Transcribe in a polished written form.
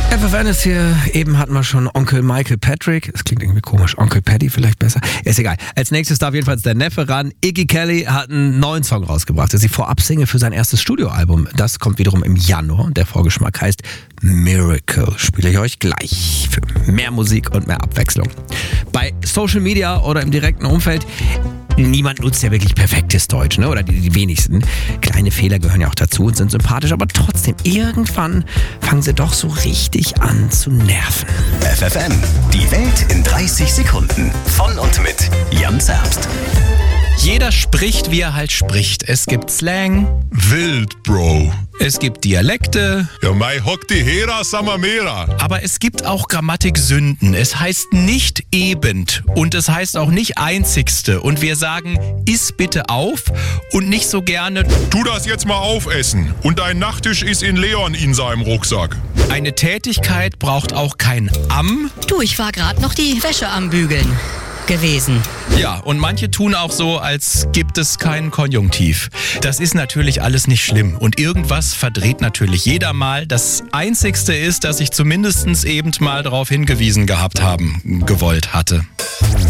FFN ist hier, eben hatten wir schon Onkel Michael Patrick. Das klingt irgendwie komisch, Onkel Paddy vielleicht besser. Ist egal. Als nächstes darf jedenfalls der Neffe ran. Iggy Kelly hat einen neuen Song rausgebracht. Das ist die Vorab-Single für sein erstes Studioalbum. Das kommt wiederum im Januar und der Vorgeschmack heißt Miracle. Spiele ich euch gleich für mehr Musik und mehr Abwechslung. Bei Social Media oder im direkten Umfeld, niemand nutzt ja wirklich perfektes Deutsch, ne? Oder die wenigsten. Kleine Fehler gehören ja auch dazu und sind sympathisch, aber trotzdem, irgendwann fangen sie doch so richtig an zu nerven. FFN, die Welt in 30 Sekunden. Von und mit Jan Zerbst. Jeder spricht, wie er halt spricht. Es gibt Slang, Wild, Bro. es gibt Dialekte, Ja, mei hock die Hera Samamera. aber es gibt auch Grammatiksünden. Es heißt nicht ebend und es heißt auch nicht einzigste. Und wir sagen, iss bitte auf und nicht so gerne, Tu das jetzt mal aufessen. Und dein Nachttisch ist in Leon in seinem Rucksack. eine Tätigkeit braucht auch kein am. Du, ich war gerade noch die Wäsche am Bügeln gewesen. Ja, und manche tun auch so, als gibt es keinen Konjunktiv. Das ist natürlich alles nicht schlimm. Und irgendwas verdreht natürlich jeder mal. Das Einzigste ist, dass ich zumindest eben mal darauf hingewiesen gehabt haben gewollt hatte.